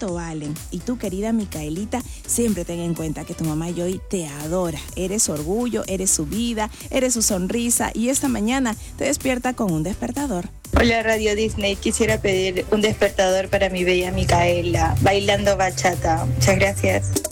¿Cuánto valen? Y tú, querida Micaelita, siempre ten en cuenta que tu mamá Joy te adora. Eres su orgullo, eres su vida, eres su sonrisa y esta mañana te despierta con un despertador. Hola Radio Disney, quisiera pedir un despertador para mi bella Micaela, bailando bachata. Muchas gracias.